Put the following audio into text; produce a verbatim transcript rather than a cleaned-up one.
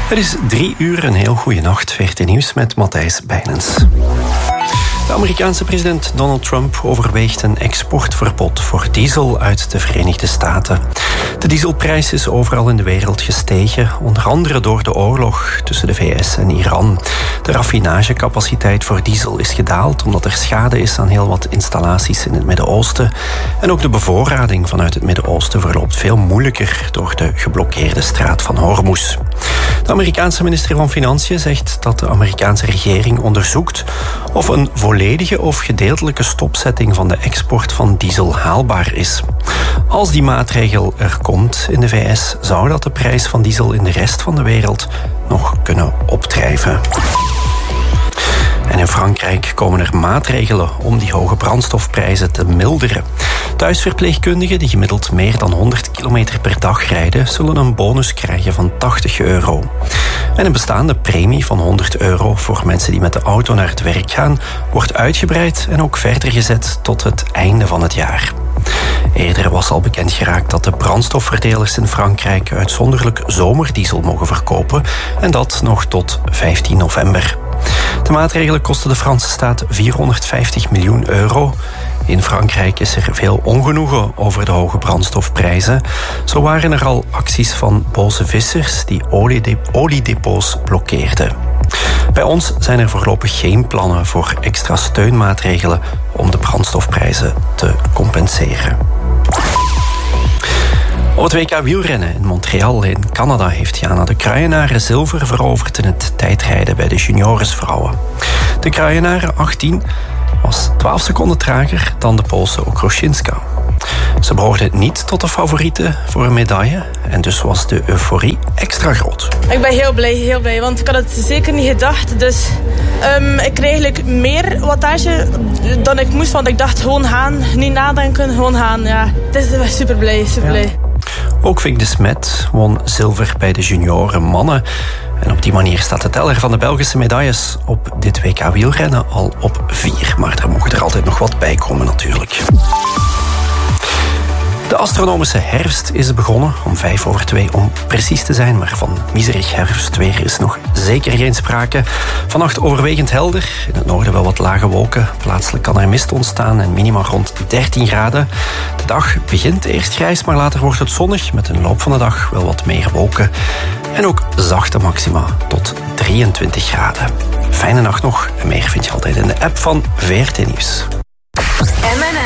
Het is drie uur, een heel goede nacht. V R T Nieuws met Matthijs Bijnens. De Amerikaanse president Donald Trump overweegt een exportverbod voor diesel uit de Verenigde Staten. De dieselprijs is overal in de wereld gestegen, onder andere door de oorlog tussen de V S en Iran. De raffinagecapaciteit voor diesel is gedaald omdat er schade is aan heel wat installaties in het Midden-Oosten. En ook de bevoorrading vanuit het Midden-Oosten verloopt veel moeilijker door de geblokkeerde straat van Hormuz. De Amerikaanse minister van Financiën zegt dat de Amerikaanse regering onderzoekt of een volledige of gedeeltelijke stopzetting van de export van diesel haalbaar is. Als die maatregel er komt in de V S, zou dat de prijs van diesel in de rest van de wereld nog kunnen opdrijven. En in Frankrijk komen er maatregelen om die hoge brandstofprijzen te milderen. Thuisverpleegkundigen die gemiddeld meer dan honderd kilometer per dag rijden, zullen een bonus krijgen van tachtig euro. En een bestaande premie van honderd euro voor mensen die met de auto naar het werk gaan, wordt uitgebreid en ook verder gezet tot het einde van het jaar. Eerder was al bekend geraakt dat de brandstofverdelers in Frankrijk uitzonderlijk zomerdiesel mogen verkopen en dat nog tot vijftien november. De maatregelen kosten de Franse staat vierhonderdvijftig miljoen euro. In Frankrijk is er veel ongenoegen over de hoge brandstofprijzen. Zo waren er al acties van boze vissers die oliedepots blokkeerden. Bij ons zijn er voorlopig geen plannen voor extra steunmaatregelen om de brandstofprijzen te compenseren. Op het W K wielrennen in Montreal in Canada heeft Jana de Kruijenaren zilver veroverd in het tijdrijden bij de junioresvrouwen. De Kruijenaren, achttien, was twaalf seconden trager dan de Poolse Okruszyńska. Ze behoorde niet tot de favorieten voor een medaille en dus was de euforie extra groot. Ik ben heel blij, heel blij, want ik had het zeker niet gedacht. Dus um, ik kreeg eigenlijk meer wattage dan ik moest, want ik dacht gewoon gaan, niet nadenken, gewoon gaan. Ja, het is super blij, super blij. Ja. Ook Vic de Smet won zilver bij de junioren mannen. En op die manier staat de teller van de Belgische medailles op dit W K wielrennen al op vier. Maar er mogen er altijd nog wat bij komen natuurlijk. De astronomische herfst is begonnen, om vijf over twee om precies te zijn. Maar van miserig herfstweer is nog zeker geen sprake. Vannacht overwegend helder, in het noorden wel wat lage wolken. Plaatselijk kan er mist ontstaan en minima rond dertien graden. De dag begint eerst grijs, maar later wordt het zonnig. Met een loop van de dag wel wat meer wolken. En ook zachte maxima tot drieëntwintig graden. Fijne nacht nog en meer vind je altijd in de app van V R T Nieuws. M N